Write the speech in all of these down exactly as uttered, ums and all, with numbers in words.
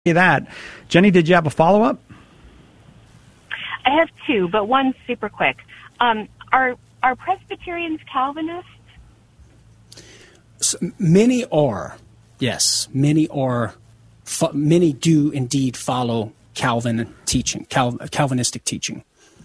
that. Jenny, did you have a follow-up? I have two, but one's super quick. Um, are are Presbyterians Calvinists? So many are, yes. Many are. Fo- many do indeed follow Calvin teaching, Cal- Calvinistic teaching.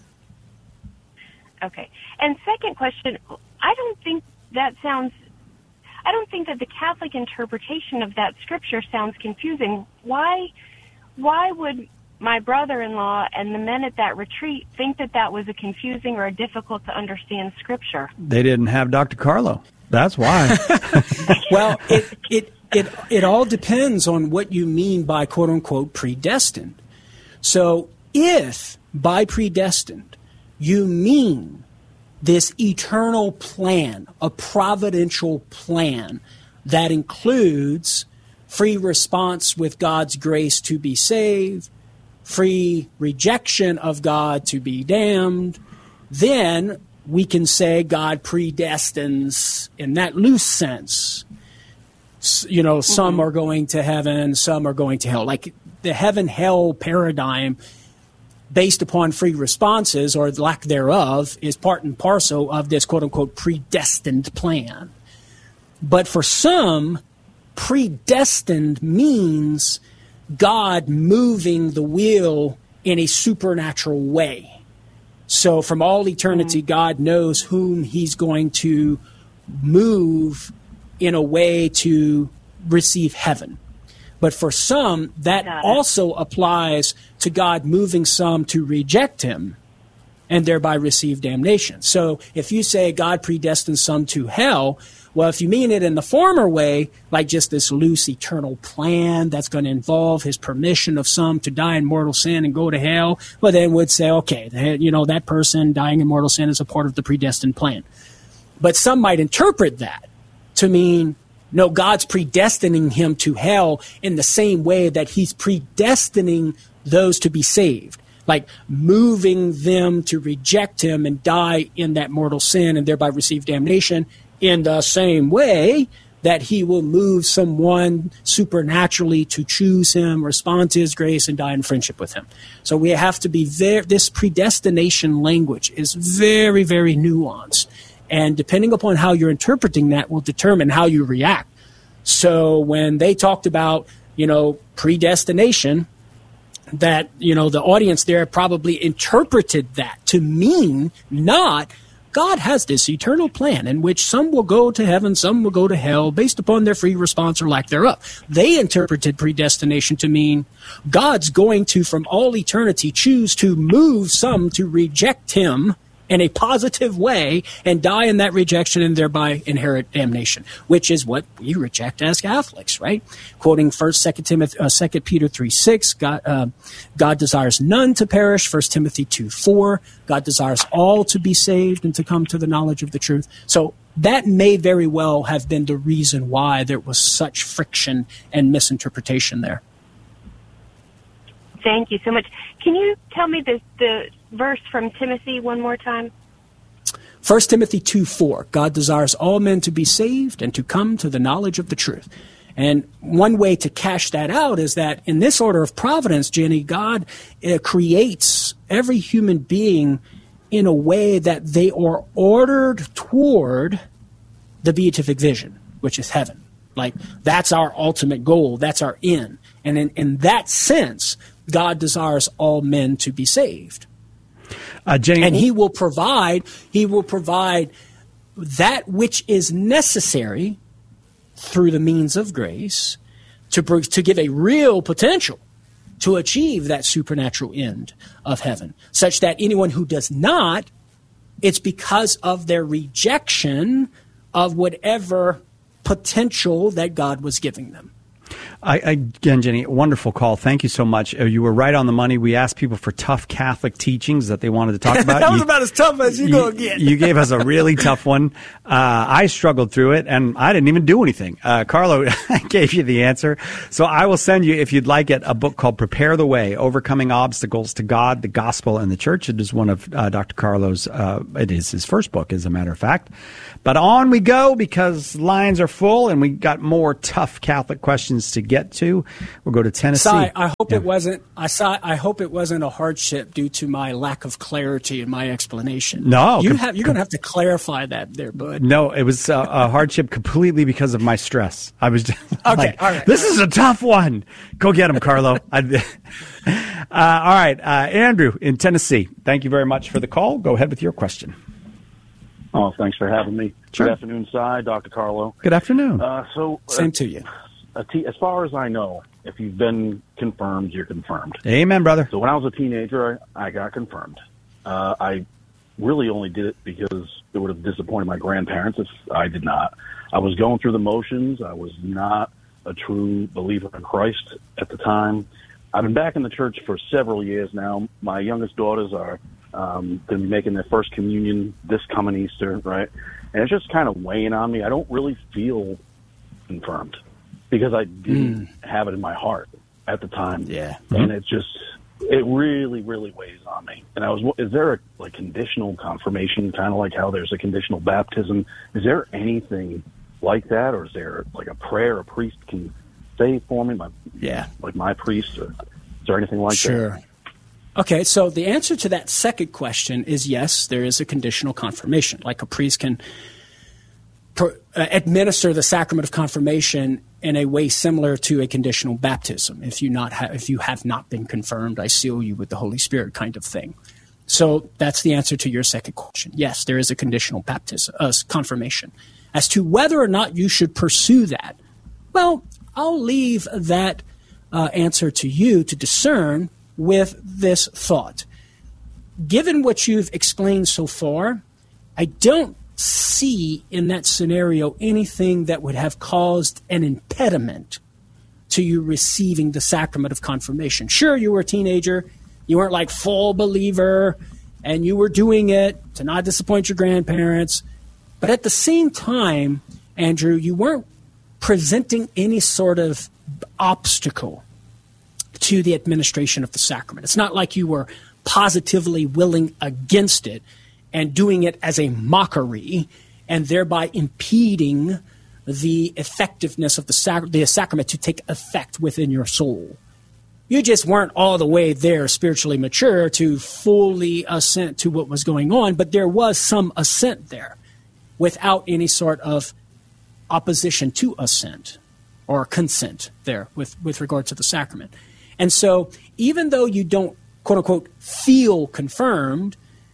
Okay. And second question, I don't think that sounds. I don't think that the Catholic interpretation of that scripture sounds confusing. Why, why would my brother-in-law and the men at that retreat think that that was a confusing or a difficult to understand scripture? They didn't have Doctor Carlo. That's why. Well, it, it it it all depends on what you mean by quote unquote predestined. So, if by predestined you mean this eternal plan, a providential plan that includes free response with God's grace to be saved, free rejection of God to be damned, then we can say God predestines in that loose sense. You know, some mm-hmm. are going to heaven, some are going to hell. Like the heaven-hell paradigm based upon free responses or lack thereof is part and parcel of this quote-unquote predestined plan. But for some, predestined means God moving the wheel in a supernatural way. So from all eternity, mm-hmm. God knows whom he's going to move in a way to receive heaven. But for some, that also applies to God moving some to reject him and thereby receive damnation. So if you say God predestines some to hell, well, if you mean it in the former way, like just this loose eternal plan that's going to involve his permission of some to die in mortal sin and go to hell, well, then we'd say, okay, you know, that person dying in mortal sin is a part of the predestined plan. But some might interpret that to mean, no, God's predestining him to hell in the same way that he's predestining those to be saved, like moving them to reject him and die in that mortal sin and thereby receive damnation in the same way that he will move someone supernaturally to choose him, respond to his grace, and die in friendship with him. So we have to be very, this predestination language is very, very nuanced. And depending upon how you're interpreting that will determine how you react. So when they talked about, you know, predestination, that, you know, the audience there probably interpreted that to mean not God has this eternal plan in which some will go to heaven, some will go to hell based upon their free response or lack thereof. They interpreted predestination to mean God's going to, from all eternity, choose to move some to reject him in a positive way and die in that rejection and thereby inherit damnation, which is what we reject as Catholics, right? Quoting First, Second Timothy, uh, Second Peter three six, God, uh, God desires none to perish. First Timothy two four, God desires all to be saved and to come to the knowledge of the truth. So that may very well have been the reason why there was such friction and misinterpretation there. Thank you so much. Can you tell me the, the verse from Timothy one more time? First Timothy two four, God desires all men to be saved and to come to the knowledge of the truth. And one way to cash that out is that in this order of providence, Jenny, God uh, creates every human being in a way that they are ordered toward the beatific vision, which is heaven. Like, that's our ultimate goal. That's our end. And in, in that sense, God desires all men to be saved. Uh, Jenny, and he will provide, he will provide that which is necessary through the means of grace to, to give a real potential to achieve that supernatural end of heaven, such that anyone who does not, it's because of their rejection of whatever potential that God was giving them. I, again, Jenny, wonderful call. Thank you so much. Uh, you were right on the money. We asked people for tough Catholic teachings that they wanted to talk about. That was you, about as tough as you, you go get. You gave us a really tough one. Uh, I struggled through it, and I didn't even do anything. Uh, Carlo gave you the answer. So I will send you, if you'd like it, a book called Prepare the Way, Overcoming Obstacles to God, the Gospel, and the Church. It is one of uh, Doctor Carlo's, uh, it is his first book, as a matter of fact. But on we go, because lines are full, and we got more tough Catholic questions to get. get to. We'll go to Tennessee. Si, I hope yeah. it wasn't. I saw. I hope it wasn't a hardship due to my lack of clarity in my explanation. No, you com- have. You're going to have to clarify that, there, bud. No, it was a, a hardship completely because of my stress. I was just okay. like, all right. This is a tough one. Go get him, Carlo. uh, all right, uh, Andrew in Tennessee. Thank you very much for the call. Go ahead with your question. Oh, thanks for having me. Sure. Good afternoon, Si, Doctor Carlo. Good afternoon. Uh, so, uh, Same to you. A te- as far as I know, if you've been confirmed, you're confirmed. Amen, brother. So when I was a teenager, I, I got confirmed. Uh, I really only did it because it would have disappointed my grandparents if I did not. I was going through the motions. I was not a true believer in Christ at the time. I've been back in the church for several years now. My youngest daughters are um, going to be making their first communion this coming Easter, right? And it's just kind of weighing on me. I don't really feel confirmed because I didn't mm. have it in my heart at the time. Yeah. Mm-hmm. And it just, it really, really weighs on me. And I was, is there a like conditional confirmation, kind of like how there's a conditional baptism? Is there anything like that? Or is there like a prayer a priest can say for me? My, yeah. Like my priest? Or is there anything like sure. that? Okay, so the answer to that second question is yes, there is a conditional confirmation. Like a priest can per, uh, administer the sacrament of confirmation in a way similar to a conditional baptism. If you not ha- if you have not been confirmed, I seal you with the Holy Spirit kind of thing. So that's the answer to your second question. Yes, there is a conditional baptism, uh, confirmation. As to whether or not you should pursue that, well, I'll leave that uh, answer to you to discern with this thought. Given what you've explained so far, I don't see in that scenario anything that would have caused an impediment to you receiving the sacrament of confirmation. Sure, you were a teenager, you weren't like full believer, and you were doing it to not disappoint your grandparents, but at the same time, Andrew, you weren't presenting any sort of obstacle to the administration of the sacrament. It's not like you were positively willing against it and doing it as a mockery and thereby impeding the effectiveness of the, sac- the sacrament to take effect within your soul. You just weren't all the way there spiritually mature to fully assent to what was going on, but there was some assent there without any sort of opposition to assent or consent there with, with regard to the sacrament. And so even though you don't, quote unquote, feel confirmed,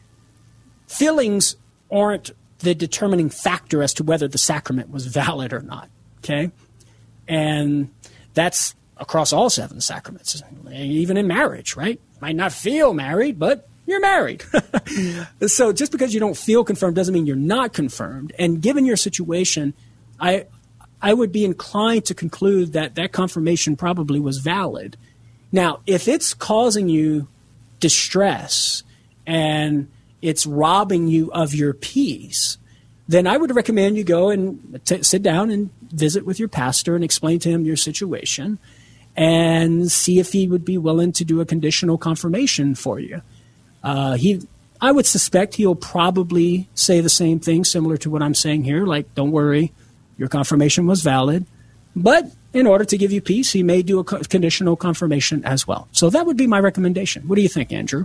feelings aren't the determining factor as to whether the sacrament was valid or not, okay? And that's across all seven sacraments, even in marriage, right? Might not feel married, but you're married. So just because you don't feel confirmed doesn't mean you're not confirmed. And given your situation, I I would be inclined to conclude that that confirmation probably was valid. Now, if it's causing you distress and it's robbing you of your peace, then I would recommend you go and t- sit down and visit with your pastor and explain to him your situation and see if he would be willing to do a conditional confirmation for you. Uh, he, I would suspect he'll probably say the same thing similar to what I'm saying here, like, don't worry, your confirmation was valid. But in order to give you peace, he may do a co- conditional confirmation as well. So that would be my recommendation. What do you think, Andrew?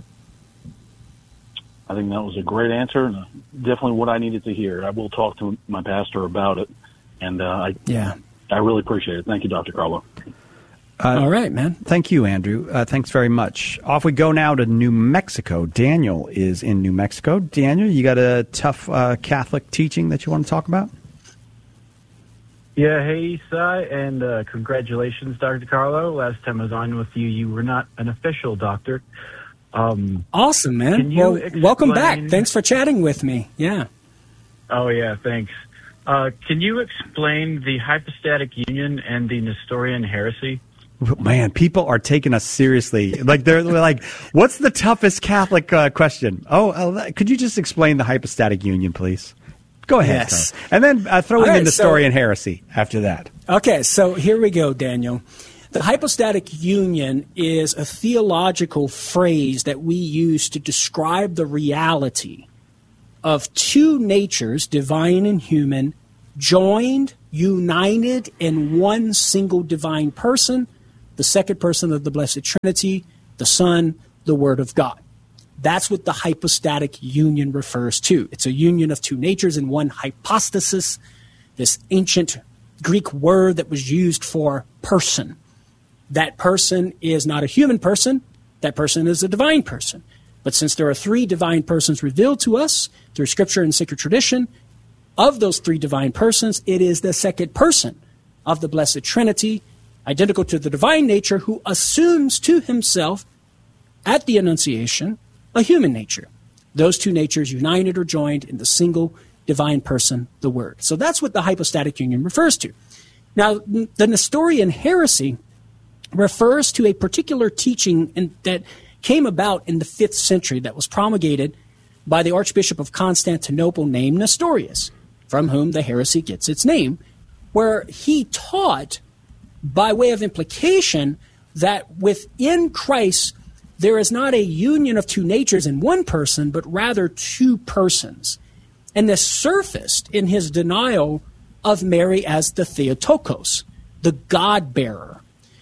I think that was a great answer and definitely what I needed to hear. I will talk to my pastor about it, and uh, I yeah, I really appreciate it. Thank you, Doctor Carlo. Uh, All right, man. Thank you, Andrew. Uh, thanks very much. Off we go now to New Mexico. Daniel is in New Mexico. Daniel, you got a tough uh, Catholic teaching that you want to talk about? Yeah, hey, Si, and uh, congratulations, Doctor Carlo. Last time I was on with you, you were not an official doctor. Um, awesome, man. Can you well, explain... welcome back. Thanks for chatting with me. Yeah. Oh, yeah, thanks. Uh, can you explain the hypostatic union and the Nestorian heresy? Man, people are taking us seriously. Like they're, they're like, "What's the toughest Catholic uh, question?" Oh, uh, could you just explain the hypostatic union, please? Go ahead, yes. Carl. And then uh, throw in right, the Nestorian so, heresy after that. Okay, so here we go, Daniel. The hypostatic union is a theological phrase that we use to describe the reality of two natures, divine and human, joined, united in one single divine person, the second person of the Blessed Trinity, the Son, the Word of God. That's what the hypostatic union refers to. It's a union of two natures in one hypostasis, this ancient Greek word that was used for person. That person is not a human person. That person is a divine person. But since there are three divine persons revealed to us through Scripture and sacred tradition, of those three divine persons, it is the second person of the Blessed Trinity, identical to the divine nature, who assumes to himself at the Annunciation a human nature. Those two natures united or joined in the single divine person, the Word. So that's what the hypostatic union refers to. Now, the Nestorian heresy refers to a particular teaching in, that came about in the fifth century that was promulgated by the Archbishop of Constantinople named Nestorius, from whom the heresy gets its name, where he taught, by way of implication, that within Christ there is not a union of two natures in one person, but rather two persons. And this surfaced in his denial of Mary as the Theotokos, the God-bearer.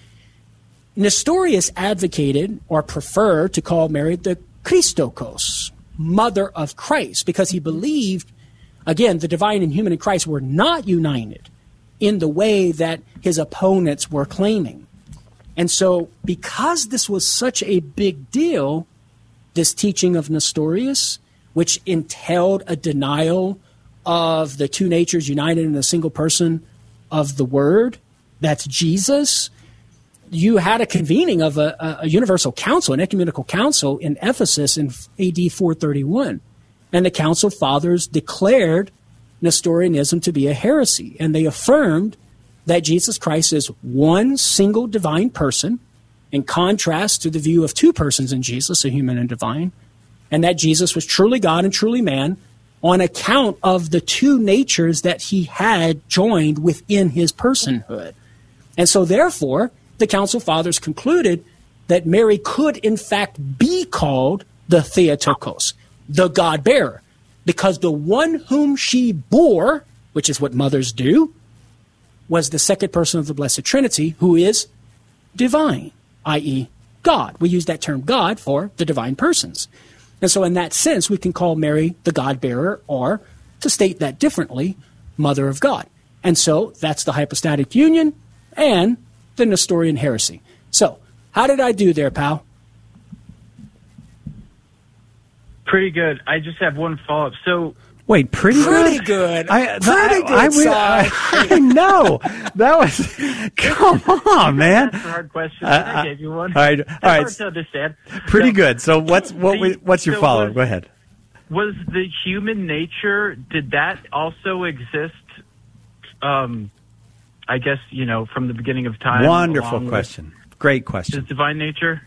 Nestorius advocated or preferred to call Mary the Christokos, mother of Christ, because he believed, again, the divine and human in Christ were not united in the way that his opponents were claiming. And so because this was such a big deal, this teaching of Nestorius, which entailed a denial of the two natures united in a single person of the Word, that's Jesus, you had a convening of a, a universal council, an ecumenical council in Ephesus in A D four thirty-one. And the council fathers declared Nestorianism to be a heresy. And they affirmed that Jesus Christ is one single divine person, in contrast to the view of two persons in Jesus, a human and divine, and that Jesus was truly God and truly man on account of the two natures that he had joined within his personhood. And so therefore, the Council Fathers concluded that Mary could in fact be called the Theotokos, the God-bearer, because the one whom she bore, which is what mothers do, was the second person of the Blessed Trinity, who is divine, that is God. We use that term God for the divine persons. And so in that sense, we can call Mary the God-bearer, or, to state that differently, Mother of God. And so that's the hypostatic union and the Nestorian heresy. So how did I do there, pal? Pretty good. I just have one follow-up. So, Wait, pretty, pretty good? good. I, Pretty I, good, I, Si. I, I know. That was, come on, man. That's a hard question. Uh, I gave you one. All right, all That's right. hard to understand. Pretty So, good. So what's what? the- we, what's your so follow? was- Go ahead. Was the human nature, did that also exist, um, I guess, you know, from the beginning of time? Wonderful along with question. Great His question. divine nature?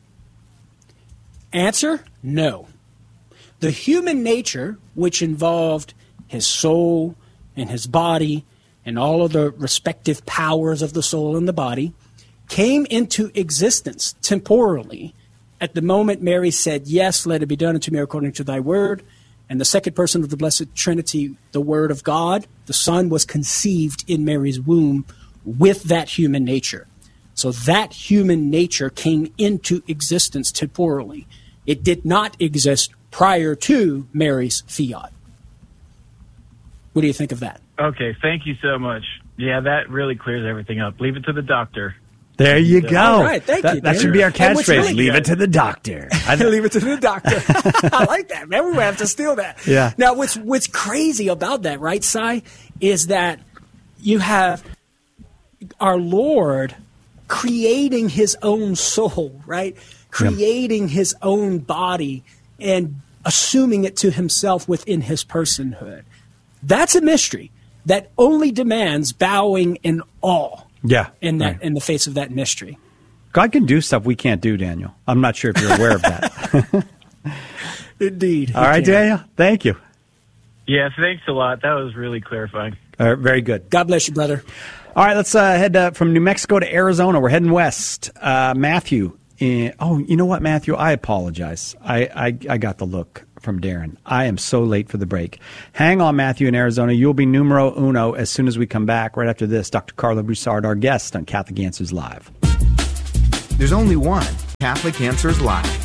Answer, no. The human nature, which involved his soul and his body and all of the respective powers of the soul and the body, came into existence temporally at the moment Mary said, yes, let it be done unto me according to thy word. And the second person of the Blessed Trinity, the Word of God, the Son, was conceived in Mary's womb with that human nature. So that human nature came into existence temporally. It did not exist prior to Mary's fiat. What do you think of that? Okay, thank you so much. Yeah, that really clears everything up. Leave it to the doctor. There you go. All right, thank that, you, That Dan. should be our And what's catchphrase. really Leave good- it to the doctor. I, Leave it to the doctor. I like that, man. We have to steal that. Yeah. Now, what's what's crazy about that, right, Si, is that you have our Lord creating his own soul, right? Creating his own body and assuming it to himself within his personhood. That's a mystery that only demands bowing in awe yeah. in that Right. in the face of that mystery. God can do stuff we can't do, Daniel. I'm not sure if you're aware of that. Indeed. All right, Daniel. Thank you. Yeah, thanks a lot. That was really clarifying. All right, very good. God bless you, brother. All right, let's uh, head uh, from New Mexico to Arizona. We're heading west. Uh, Matthew. In, oh, you know what, Matthew? I apologize. I, I, I got the look from Darren. I am so late for the break. Hang on, Matthew in Arizona. You'll be numero uno as soon as we come back. Right after this, Doctor Carlo Broussard, our guest on Catholic Answers Live. There's only one Catholic Answers Live.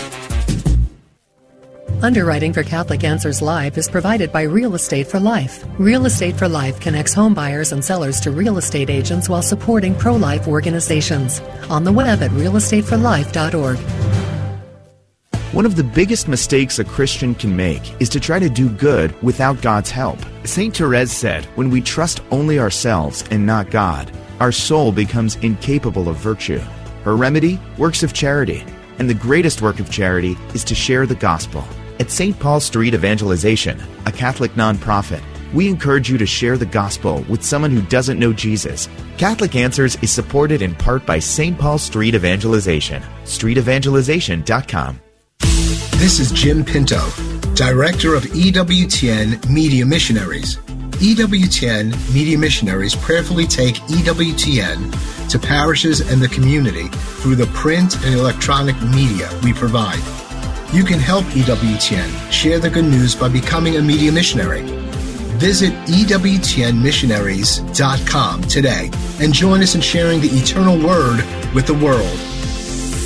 Underwriting for Catholic Answers Live is provided by Real Estate for Life. Real Estate for Life connects home buyers and sellers to real estate agents while supporting pro-life organizations. On the web at real estate for life dot org. One of the biggest mistakes a Christian can make is to try to do good without God's help. Saint Therese said, when we trust only ourselves and not God, our soul becomes incapable of virtue. Her remedy? Works of charity. And the greatest work of charity is to share the gospel. At Saint Paul Street Evangelization, a Catholic nonprofit, we encourage you to share the gospel with someone who doesn't know Jesus. Catholic Answers is supported in part by Saint Paul Street Evangelization. street evangelization dot com. This is Jim Pinto, Director of E W T N Media Missionaries. E W T N Media Missionaries prayerfully take E W T N to parishes and the community through the print and electronic media we provide. You can help E W T N share the good news by becoming a media missionary. Visit E W T N missionaries dot com today and join us in sharing the eternal word with the world.